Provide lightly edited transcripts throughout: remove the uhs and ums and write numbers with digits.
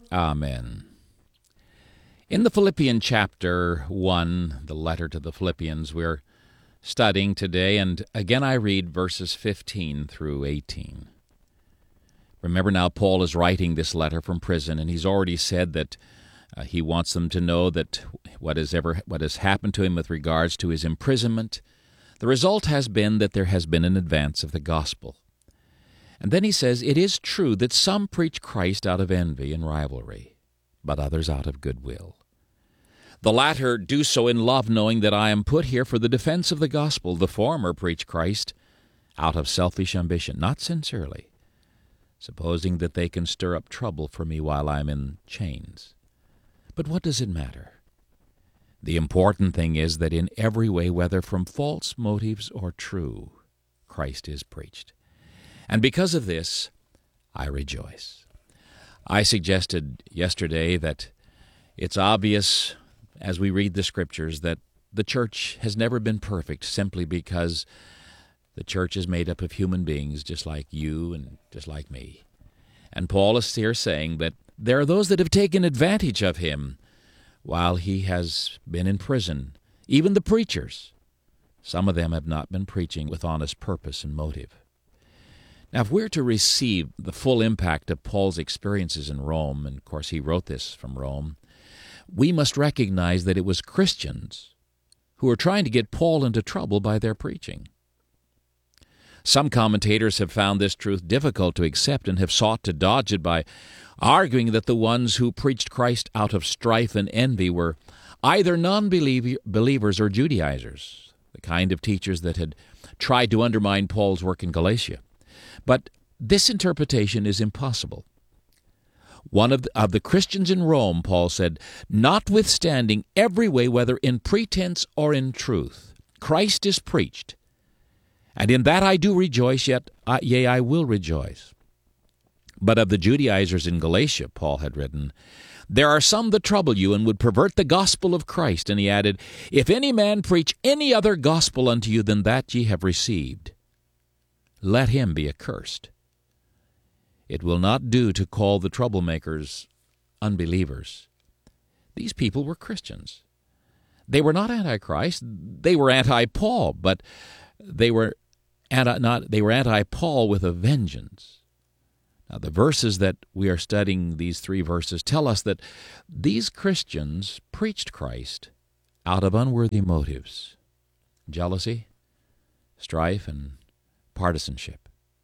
Amen. In the Philippians chapter 1, the letter to the Philippians, we're studying today, and again I read verses 15 through 18. Remember now, Paul is writing this letter from prison, and he's already said that he wants them to know that what has happened to him with regards to his imprisonment, the result has been that there has been an advance of the gospel. And then he says, "It is true that some preach Christ out of envy and rivalry, but others out of goodwill. The latter do so in love, knowing that I am put here for the defense of the gospel. The former preach Christ out of selfish ambition, not sincerely, supposing that they can stir up trouble for me while I am in chains. But what does it matter? The important thing is that in every way, whether from false motives or true, Christ is preached. And because of this, I rejoice." I suggested yesterday that it's obvious as we read the Scriptures that the church has never been perfect simply because the church is made up of human beings just like you and just like me. And Paul is here saying that there are those that have taken advantage of him while he has been in prison, even the preachers. Some of them have not been preaching with honest purpose and motive. Now, if we're to receive the full impact of Paul's experiences in Rome, and of course he wrote this from Rome, we must recognize that it was Christians who were trying to get Paul into trouble by their preaching. Some commentators have found this truth difficult to accept and have sought to dodge it by arguing that the ones who preached Christ out of strife and envy were either non-believers or Judaizers, the kind of teachers that had tried to undermine Paul's work in Galatia. But this interpretation is impossible. One of the Christians in Rome, Paul said, "Notwithstanding every way, whether in pretense or in truth, Christ is preached. And in that I do rejoice, yea, I will rejoice." But of the Judaizers in Galatia, Paul had written, "There are some that trouble you and would pervert the gospel of Christ." And he added, "If any man preach any other gospel unto you than that ye have received, let him be accursed." It will not do to call the troublemakers unbelievers. These people were Christians. They were not anti-Christ. They were anti-Paul, but they were anti-Paul with a vengeance. Now, the verses that we are studying, these three verses, tell us that these Christians preached Christ out of unworthy motives: jealousy, strife, and partisanship.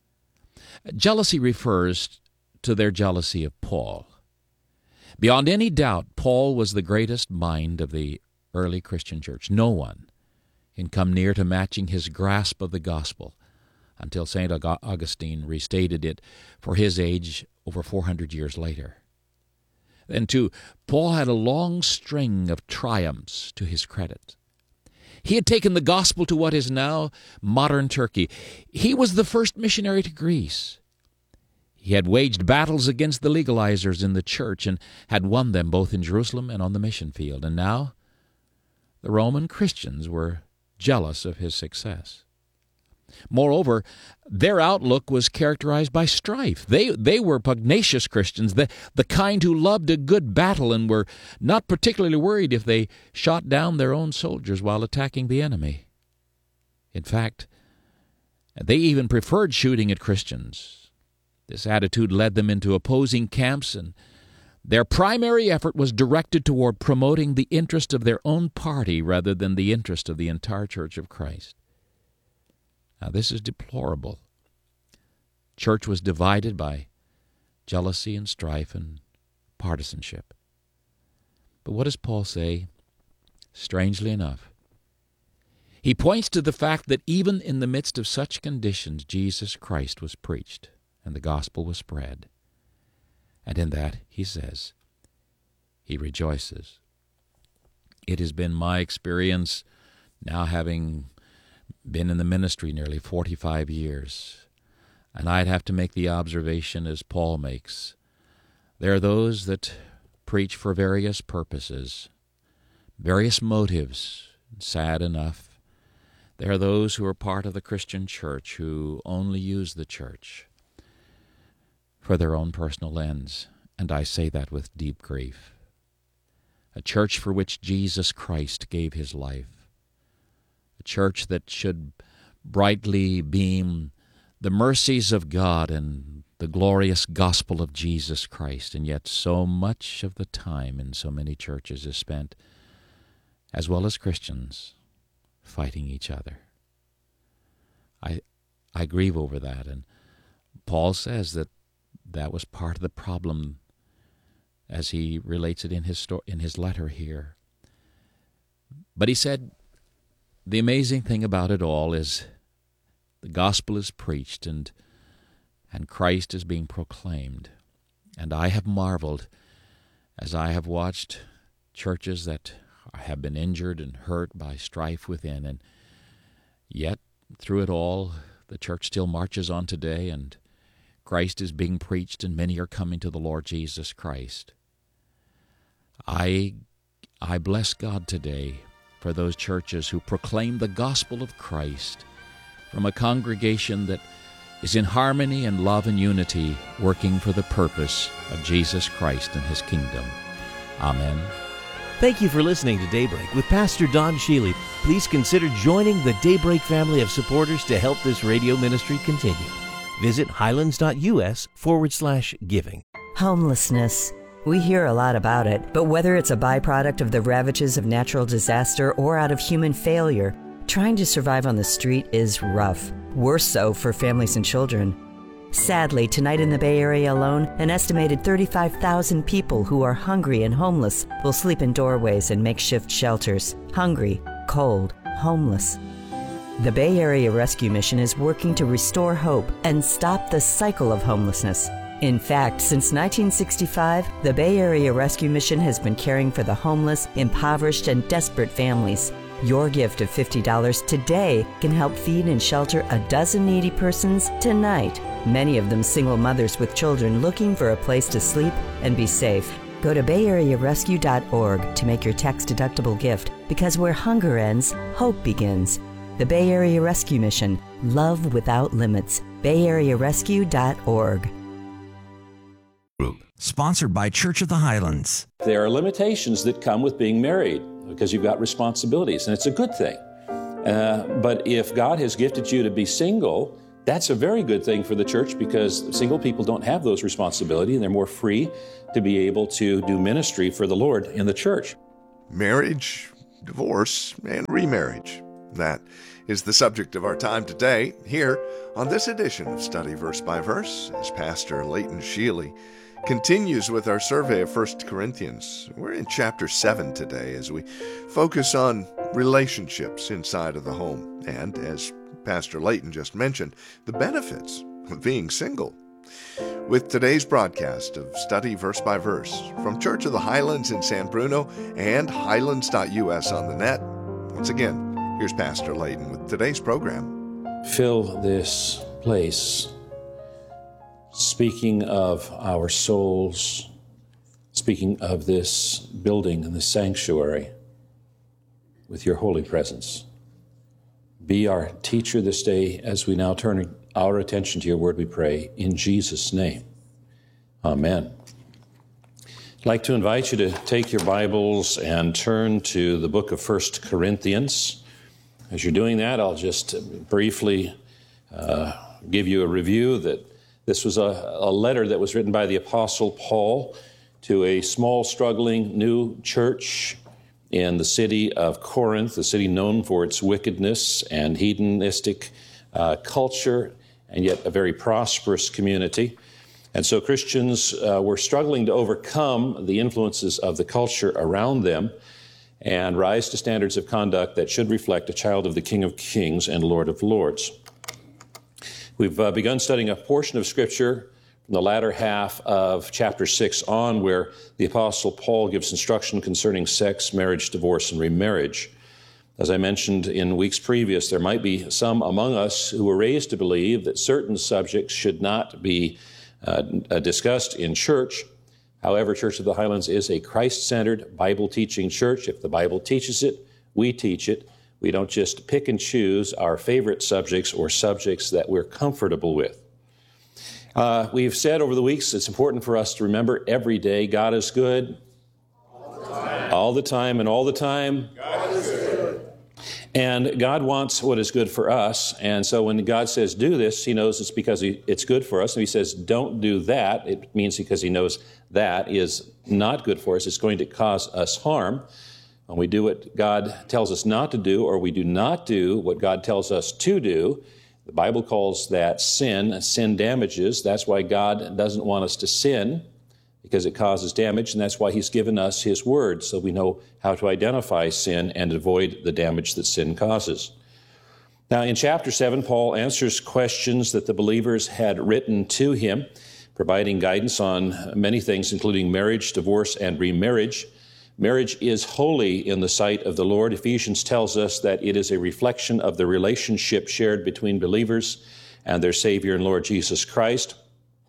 Jealousy refers to their jealousy of Paul. Beyond any doubt, Paul was the greatest mind of the early Christian church. No one can come near to matching his grasp of the gospel until St. Augustine restated it for his age over 400 years later. Then, too, Paul had a long string of triumphs to his credit. He had taken the gospel to what is now modern Turkey. He was the first missionary to Greece. He had waged battles against the legalizers in the church and had won them both in Jerusalem and on the mission field. And now the Roman Christians were jealous of his success. Moreover, their outlook was characterized by strife. They were pugnacious Christians, the kind who loved a good battle and were not particularly worried if they shot down their own soldiers while attacking the enemy. In fact, they even preferred shooting at Christians. This attitude led them into opposing camps, and their primary effort was directed toward promoting the interest of their own party rather than the interest of the entire Church of Christ. Now, this is deplorable. Church was divided by jealousy and strife and partisanship. But what does Paul say? Strangely enough, he points to the fact that even in the midst of such conditions, Jesus Christ was preached and the gospel was spread. And in that, he says, he rejoices. It has been my experience, now having been in the ministry nearly 45 years, and I'd have to make the observation as Paul makes. There are those that preach for various purposes, various motives. Sad enough, there are those who are part of the Christian church who only use the church for their own personal ends. and I say that with deep grief. A church for which Jesus Christ gave his life. A church that should brightly beam the mercies of God and the glorious gospel of Jesus Christ, and yet so much of the time in so many churches is spent, as well as Christians, fighting each other. I grieve over that, and Paul says that was part of the problem as he relates it in his letter here. But he said the amazing thing about it all is the gospel is preached and Christ is being proclaimed. And I have marveled as I have watched churches that have been injured and hurt by strife within, and yet through it all the church still marches on today, and Christ is being preached, and many are coming to the Lord Jesus Christ. I bless God today for those churches who proclaim the gospel of Christ from a congregation that is in harmony and love and unity, working for the purpose of Jesus Christ and his kingdom. Amen. Thank you for listening to Daybreak with Pastor Don Shealy. Please consider joining the Daybreak family of supporters to help this radio ministry continue. Visit highlands.us/giving. Homelessness. We hear a lot about it, but whether it's a byproduct of the ravages of natural disaster or out of human failure, trying to survive on the street is rough. Worse so for families and children. Sadly, tonight in the Bay Area alone, an estimated 35,000 people who are hungry and homeless will sleep in doorways and makeshift shelters. Hungry, cold, homeless. The Bay Area Rescue Mission is working to restore hope and stop the cycle of homelessness. In fact, since 1965, the Bay Area Rescue Mission has been caring for the homeless, impoverished, and desperate families. Your gift of $50 today can help feed and shelter a dozen needy persons tonight, many of them single mothers with children looking for a place to sleep and be safe. Go to bayarearescue.org to make your tax-deductible gift, because where hunger ends, hope begins. The Bay Area Rescue Mission. Love without limits. bayarearescue.org. Sponsored by Church of the Highlands. There are limitations that come with being married because you've got responsibilities, and it's a good thing. But if God has gifted you to be single, that's a very good thing for the church, because single people don't have those responsibilities, and they're more free to be able to do ministry for the Lord in the church. Marriage, divorce, and remarriage. That is the subject of our time today, here on this edition of Study Verse by Verse, as Pastor Leighton Shealy continues with our survey of 1 Corinthians. We're in chapter 7 today as we focus on relationships inside of the home, and, as Pastor Leighton just mentioned, the benefits of being single. With today's broadcast of Study Verse by Verse from Church of the Highlands in San Bruno and highlands.us on the net, once again, here's Pastor Leighton with today's program. Fill this place, speaking of our souls, speaking of this building and this sanctuary, with your holy presence. Be our teacher this day as we now turn our attention to your word, we pray, in Jesus' name. Amen. I'd like to invite you to take your Bibles and turn to the book of 1 Corinthians. As you're doing that, I'll just briefly give you a review that this was a letter that was written by the Apostle Paul to a small, struggling new church in the city of Corinth, the city known for its wickedness and hedonistic culture, and yet a very prosperous community. And so Christians were struggling to overcome the influences of the culture around them and rise to standards of conduct that should reflect a child of the King of Kings and Lord of Lords. We've begun studying a portion of Scripture from the latter half of chapter 6 on, where the Apostle Paul gives instruction concerning sex, marriage, divorce, and remarriage. As I mentioned in weeks previous, there might be some among us who were raised to believe that certain subjects should not be discussed in church. However, Church of the Highlands is a Christ-centered, Bible-teaching church. If the Bible teaches it, we teach it. We don't just pick and choose our favorite subjects or subjects that we're comfortable with. We've said over the weeks it's important for us to remember every day God is good. All the time and all the time. God is good. And God wants what is good for us. And so when God says do this, he knows it's because it's good for us. And he says don't do that, it means because he knows that is not good for us. It's going to cause us harm. When we do what God tells us not to do, or we do not do what God tells us to do, the Bible calls that sin. Sin damages. That's why God doesn't want us to sin, because it causes damage, and that's why he's given us his word, so we know how to identify sin and avoid the damage that sin causes. Now, in chapter 7, Paul answers questions that the believers had written to him, providing guidance on many things, including marriage, divorce, and remarriage. Marriage is holy in the sight of the Lord. Ephesians tells us that it is a reflection of the relationship shared between believers and their Savior and Lord Jesus Christ.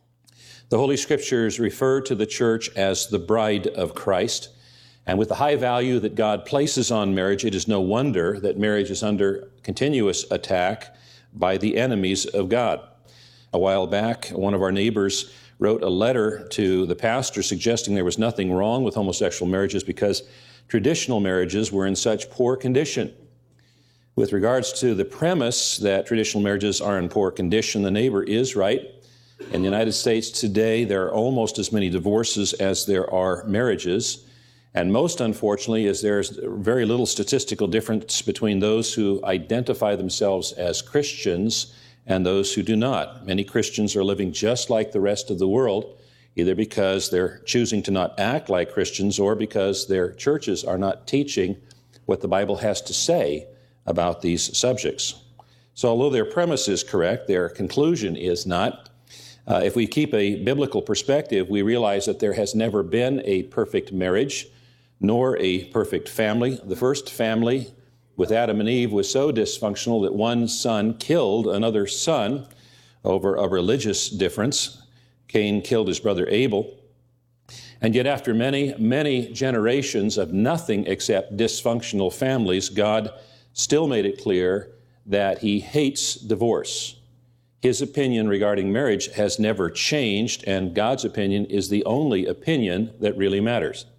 The Holy Scriptures refer to the church as the bride of Christ. And with the high value that God places on marriage, it is no wonder that marriage is under continuous attack by the enemies of God. A while back, one of our neighbors wrote a letter to the pastor suggesting there was nothing wrong with homosexual marriages because traditional marriages were in such poor condition. With regards to the premise that traditional marriages are in poor condition, the neighbor is right. In the United States today, there are almost as many divorces as there are marriages. And most unfortunately is there's very little statistical difference between those who identify themselves as Christians and those who do not. Many Christians are living just like the rest of the world, either because they're choosing to not act like Christians or because their churches are not teaching what the Bible has to say about these subjects. So although their premise is correct, their conclusion is not. If we keep a biblical perspective, we realize that there has never been a perfect marriage, nor a perfect family. The first family with Adam and Eve was so dysfunctional that one son killed another son over a religious difference. Cain killed his brother Abel. And yet after many, many generations of nothing except dysfunctional families, God still made it clear that he hates divorce. His opinion regarding marriage has never changed, and God's opinion is the only opinion that really matters.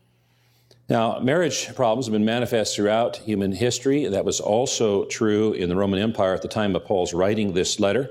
Now, marriage problems have been manifest throughout human history. That was also true in the Roman Empire at the time of Paul's writing this letter.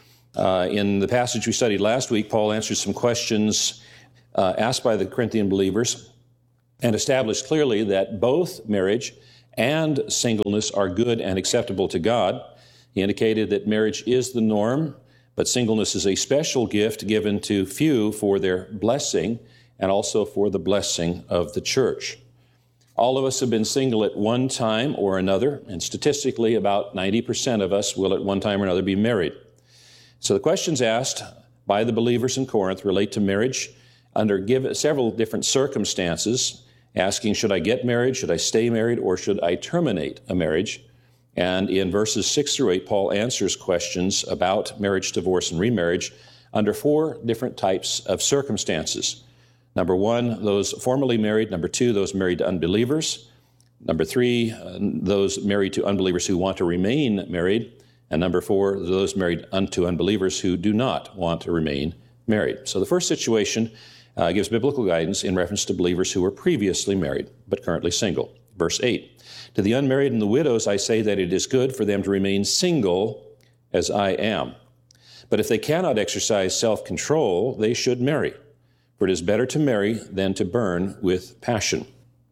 In the passage we studied last week, Paul answered some questions asked by the Corinthian believers and established clearly that both marriage and singleness are good and acceptable to God. He indicated that marriage is the norm, but singleness is a special gift given to few for their blessing and also for the blessing of the church. All of us have been single at one time or another, and statistically about 90% of us will at one time or another be married. So the questions asked by the believers in Corinth relate to marriage under several different circumstances, asking, should I get married, should I stay married, or should I terminate a marriage? And in verses 6 through 8, Paul answers questions about marriage, divorce, and remarriage under 4 different types of circumstances. Number 1, those formerly married. Number 2, those married to unbelievers. Number 3, those married to unbelievers who want to remain married. And number 4, those married unto unbelievers who do not want to remain married. So the first situation gives biblical guidance in reference to believers who were previously married but currently single. Verse 8. To the unmarried and the widows, I say that it is good for them to remain single as I am. But if they cannot exercise self-control, they should marry. For it is better to marry than to burn with passion.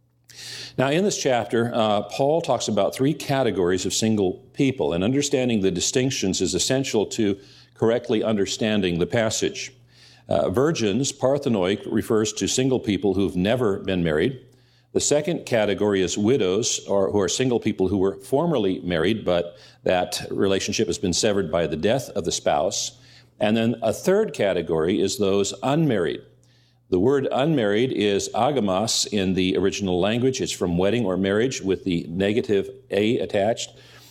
Now, in this chapter, Paul talks about 3 categories of single people, and understanding the distinctions is essential to correctly understanding the passage. Virgins, parthenoi, refers to single people who've never been married. The second category is widows, or who are single people who were formerly married, but that relationship has been severed by the death of the spouse. And then a third category is those unmarried. The word unmarried is agamos in the original language. It's from wedding or marriage with the negative a attached.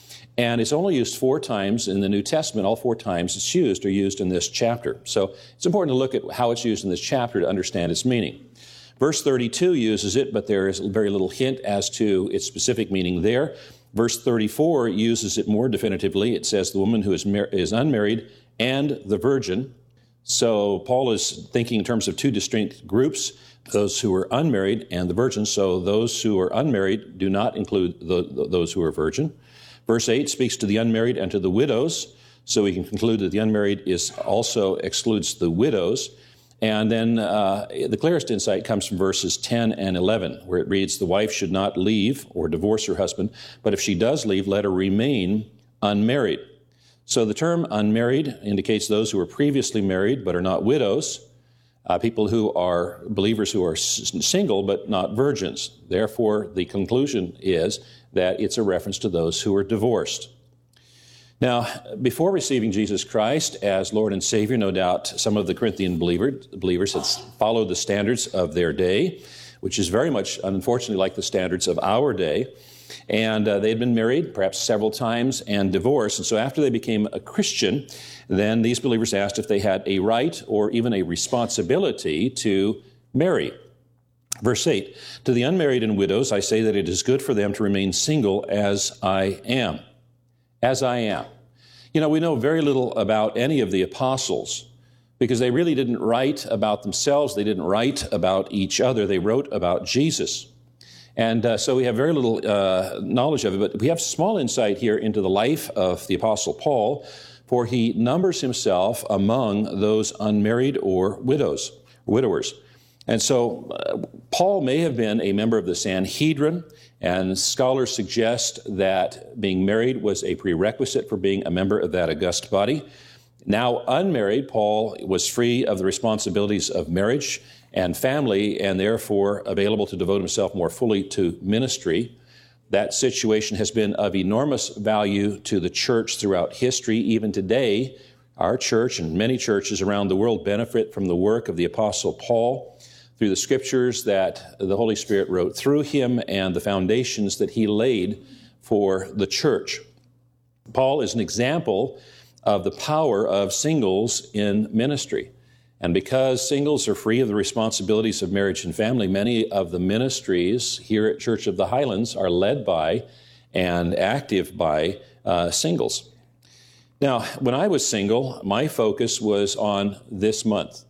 And it's only used 4 times in the New Testament. All 4 times it's used are used in this chapter. So it's important to look at how it's used in this chapter to understand its meaning. Verse 32 uses it, but there is very little hint as to its specific meaning there. Verse 34 uses it more definitively. It says the woman who is unmarried and the virgin. So Paul is thinking in terms of two distinct groups, those who are unmarried and the virgins. So those who are unmarried do not include those who are virgin. Verse 8 speaks to the unmarried and to the widows. So we can conclude that the unmarried also excludes the widows. And then the clearest insight comes from verses 10 and 11, where it reads, the wife should not leave or divorce her husband, but if she does leave, let her remain unmarried. So the term unmarried indicates those who are previously married but are not widows, people who are believers who are single but not virgins. Therefore, the conclusion is that it's a reference to those who are divorced. Now, before receiving Jesus Christ as Lord and Savior, no doubt some of the Corinthian believers had followed the standards of their day, which is very much, unfortunately, like the standards of our day. And they had been married, perhaps several times, and divorced. And so after they became a Christian, then these believers asked if they had a right or even a responsibility to marry. Verse 8, to the unmarried and widows, I say that it is good for them to remain single as I am. As I am. You know, we know very little about any of the apostles because they really didn't write about themselves. They didn't write about each other. They wrote about Jesus. And so we have very little knowledge of it, but we have small insight here into the life of the Apostle Paul, for he numbers himself among those unmarried or widowers. And so Paul may have been a member of the Sanhedrin, and scholars suggest that being married was a prerequisite for being a member of that august body. Now unmarried, Paul was free of the responsibilities of marriage and family, and therefore available to devote himself more fully to ministry. That situation has been of enormous value to the church throughout history. Even today, our church and many churches around the world benefit from the work of the Apostle Paul through the scriptures that the Holy Spirit wrote through him and the foundations that he laid for the church. Paul is an example of the power of singles in ministry. And because singles are free of the responsibilities of marriage and family, many of the ministries here at Church of the Highlands are led by and active by singles. Now, when I was single, my focus was on this month.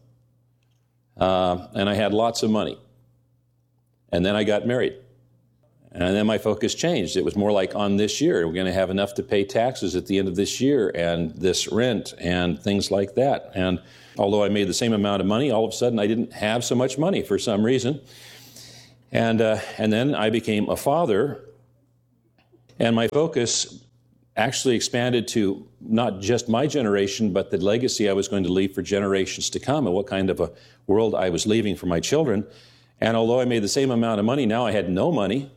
And I had lots of money. And then I got married. And then my focus changed. It was more like on this year. We're going to have enough to pay taxes at the end of this year and this rent and things like that. And although I made the same amount of money, all of a sudden I didn't have so much money for some reason. And then I became a father. And my focus actually expanded to not just my generation, but the legacy I was going to leave for generations to come and what kind of a world I was leaving for my children. And although I made the same amount of money, now I had no money.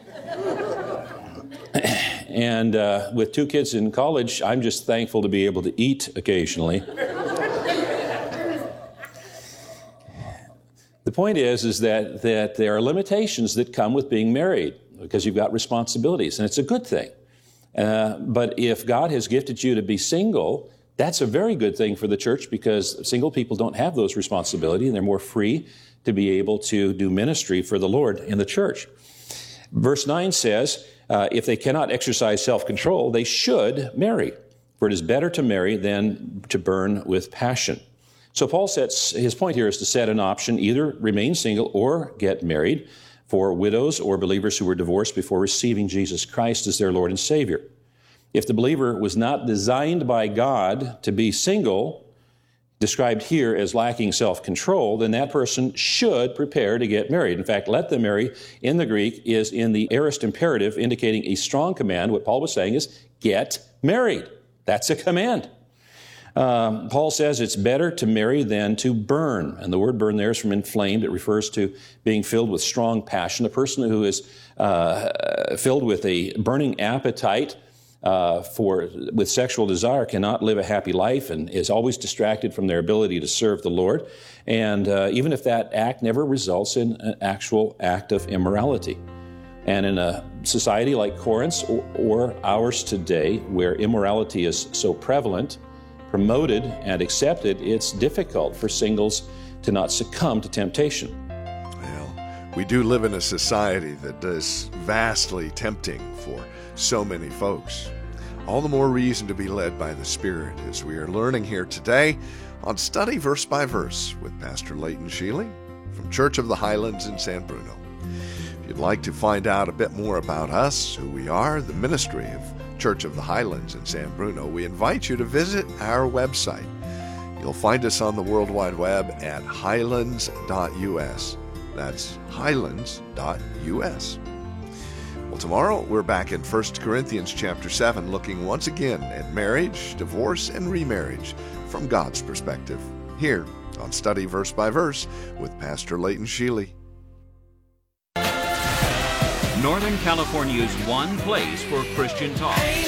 And with 2 kids in college, I'm just thankful to be able to eat occasionally. The point is that there are limitations that come with being married because you've got responsibilities, and it's a good thing. But if God has gifted you to be single, that's a very good thing for the church because single people don't have those responsibilities, and they're more free to be able to do ministry for the Lord in the church. Verse 9 says, if they cannot exercise self-control, they should marry, for it is better to marry than to burn with passion. So Paul sets, his point here is to set an option, either remain single or get married, for widows or believers who were divorced before receiving Jesus Christ as their Lord and Savior. If the believer was not designed by God to be single, described here as lacking self-control, then that person should prepare to get married. In fact, let them marry in the Greek is in the aorist imperative, indicating a strong command. What Paul was saying is, get married. That's a command. Paul says it's better to marry than to burn. And the word burn there is from inflamed. It refers to being filled with strong passion. A person who is filled with a burning appetite with sexual desire cannot live a happy life and is always distracted from their ability to serve the Lord. And even if that act never results in an actual act of immorality. And in a society like Corinth's or ours today, where immorality is so prevalent, promoted, and accepted, it's difficult for singles to not succumb to temptation. Well, we do live in a society that is vastly tempting for so many folks. All the more reason to be led by the Spirit as we are learning here today on Study Verse by Verse with Pastor Leighton Sheely from Church of the Highlands in San Bruno. If you'd like to find out a bit more about us, who we are, the ministry of Church of the Highlands in San Bruno, we invite you to visit our website. You'll find us on the World Wide Web at highlands.us. That's highlands.us. Well, tomorrow we're back in 1 Corinthians chapter 7, looking once again at marriage, divorce, and remarriage from God's perspective, here on Study Verse by Verse with Pastor Leighton Sheely. Northern California's one place for Christian talk.